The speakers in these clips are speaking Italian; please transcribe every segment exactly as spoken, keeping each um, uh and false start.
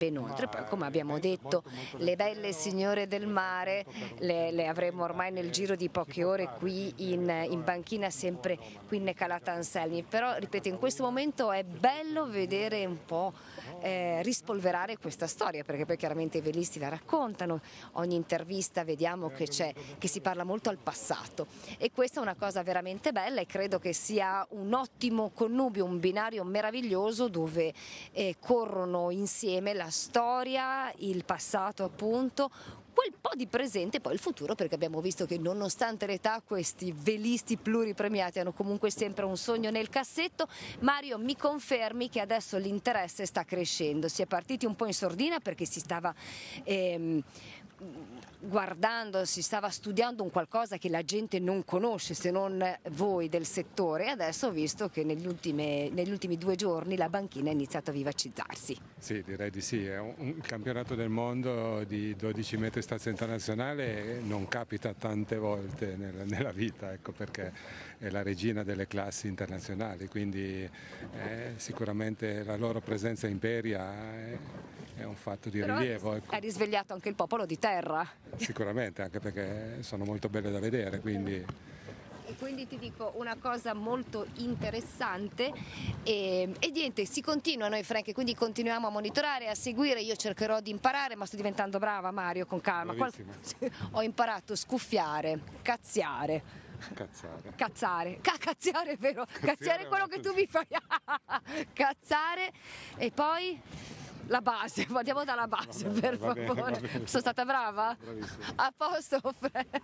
ben oltre. Poi, come abbiamo detto, le belle signore del mare le, le avremo ormai nel giro di poche ore qui in, in banchina, sempre qui in Calata Anselmi. Però, ripeto, in questo momento è bello vedere un po' eh, rispolverare questa storia, perché poi chiaramente i velisti la raccontano, ogni intervista vediamo che, c'è, che si parla molto al passato, e questa è una cosa veramente bella, e credo che sia un ottimo connubio, un binario meraviglioso dove eh, corrono insieme la storia, il passato appunto, quel po' di presente e poi il futuro, perché abbiamo visto che nonostante l'età questi velisti pluripremiati hanno comunque sempre un sogno nel cassetto. Mario, mi confermi che adesso l'interesse sta crescendo? Si è partiti un po' in sordina perché si stava ehm, guardando, si stava studiando un qualcosa che la gente non conosce se non voi del settore, e adesso ho visto che negli ultimi, negli ultimi due giorni la banchina ha iniziato a vivacizzarsi. Sì, direi di sì, è un, un campionato del mondo di dodici metri stazza internazionale, non capita tante volte nella, nella vita, ecco, perché è la regina delle classi internazionali, quindi eh, sicuramente la loro presenza in Imperia è, è un fatto di Però rilievo. Ecco. Ha risvegliato anche il popolo di terra. Sicuramente, anche perché sono molto belle da vedere, quindi... E quindi ti dico una cosa molto interessante e, e niente, si continua noi Frank, quindi continuiamo a monitorare, a seguire, io cercherò di imparare, ma sto diventando brava Mario, con calma. Qual- ho imparato scuffiare, cazziare. Cazzare. Cazzare, Ca- cazziare è vero, Cazziare cazziare è quello che tu mi fai, cazzare, e poi la base, andiamo dalla base, Vabbè, per va bene, favore. va bene. Sono stata brava? Bravissima. A posto, Frank.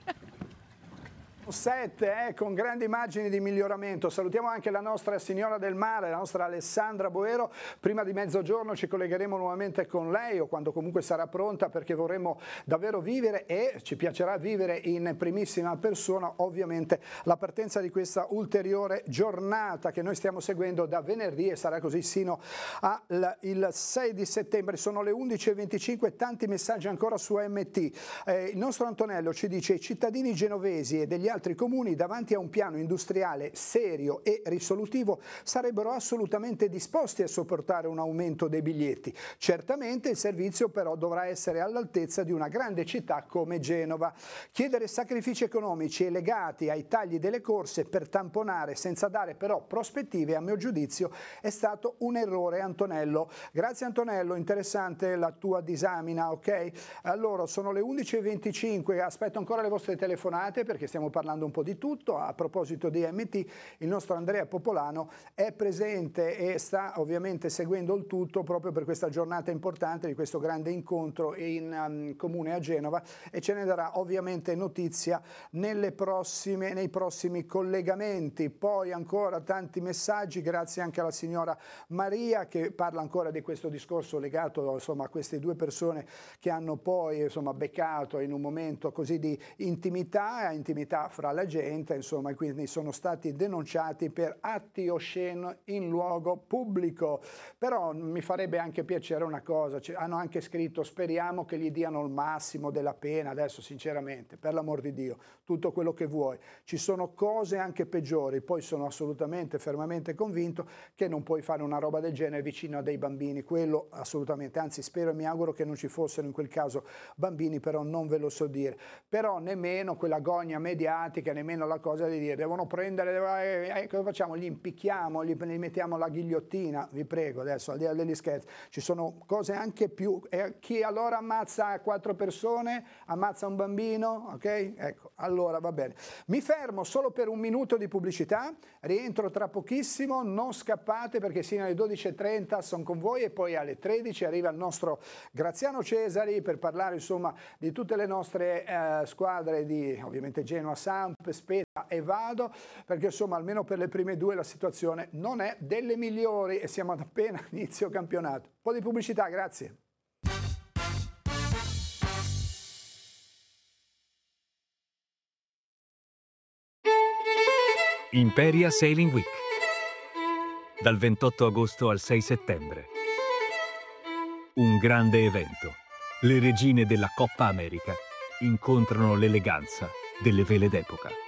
sette eh, con grandi immagini di miglioramento. Salutiamo anche la nostra signora del mare, la nostra Alessandra Boero. Prima di mezzogiorno ci collegheremo nuovamente con lei, o quando comunque sarà pronta, perché vorremmo davvero vivere, e ci piacerà vivere in primissima persona ovviamente, la partenza di questa ulteriore giornata che noi stiamo seguendo da venerdì, e sarà così sino al sei di settembre. Sono le undici e venticinque, tanti messaggi ancora su A M T. Eh, il nostro Antonello ci dice: i cittadini genovesi e degli altri altri comuni davanti a un piano industriale serio e risolutivo sarebbero assolutamente disposti a sopportare un aumento dei biglietti. Certamente il servizio però dovrà essere all'altezza di una grande città come Genova. Chiedere sacrifici economici legati ai tagli delle corse per tamponare senza dare però prospettive, a mio giudizio, è stato un errore, Antonello. Grazie Antonello, interessante la tua disamina, ok? Allora, sono le undici e venticinque, aspetto ancora le vostre telefonate perché stiamo parlando un po' di tutto. A proposito di A M T, il nostro Andrea Popolano è presente e sta ovviamente seguendo il tutto proprio per questa giornata importante di questo grande incontro in um, comune a Genova, e ce ne darà ovviamente notizia nelle prossime, nei prossimi collegamenti. Poi ancora tanti messaggi, grazie anche alla signora Maria che parla ancora di questo discorso legato insomma a queste due persone che hanno poi insomma beccato in un momento così di intimità, intimità fra la gente, insomma, e quindi sono stati denunciati per atti osceni in luogo pubblico. Però mi farebbe anche piacere una cosa, hanno anche scritto: speriamo che gli diano il massimo della pena. Adesso sinceramente, per l'amor di Dio, tutto quello che vuoi, ci sono cose anche peggiori. Poi sono assolutamente fermamente convinto che non puoi fare una roba del genere vicino a dei bambini, quello assolutamente, anzi spero e mi auguro che non ci fossero in quel caso bambini, però non ve lo so dire. Però nemmeno quella gogna mediatica, nemmeno la cosa di dire devono prendere, eh, eh, cosa facciamo? Li impicchiamo, gli, gli mettiamo la ghigliottina, vi prego, adesso al di là degli scherzi, ci sono cose anche più, eh, chi allora ammazza quattro persone, ammazza un bambino, ok? Ecco, allora va bene. Mi fermo solo per un minuto di pubblicità, rientro tra pochissimo, non scappate perché sino alle dodici e trenta sono con voi, e poi alle tredici arriva il nostro Graziano Cesari per parlare insomma di tutte le nostre eh, squadre di ovviamente Genoa, Samp, Spezia e Vado, perché insomma almeno per le prime due la situazione non è delle migliori e siamo ad appena inizio campionato. Un po' di pubblicità, grazie. Imperia Sailing Week, dal ventotto agosto al sei settembre. Un grande evento. Le regine della Coppa America incontrano l'eleganza delle vele d'epoca.